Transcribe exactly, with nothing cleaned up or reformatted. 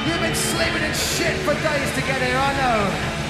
You've been sleeping in shit for days to get here, I know.